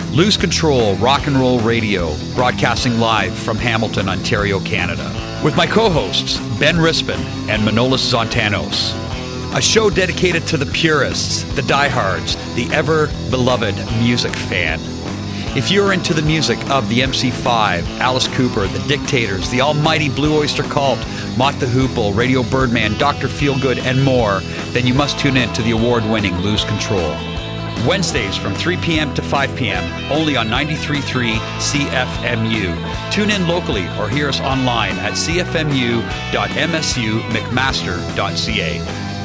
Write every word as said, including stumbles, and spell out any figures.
Lose Control Rock and Roll Radio, broadcasting live from Hamilton, Ontario, Canada, with my co-hosts Ben Rispin and Manolis Zontanos. A show dedicated to the purists, the diehards, the ever-beloved music fan. If you're into the music of the M C five, Alice Cooper, the Dictators, the almighty Blue Oyster Cult, Mott the Hoople, Radio Birdman, Doctor Feelgood, and more, then you must tune in to the award-winning Lose Control. Wednesdays from three p.m. to five p.m., only on ninety-three point three C F M U. Tune in locally or hear us online at c f m u dot m s u mcmaster dot c a.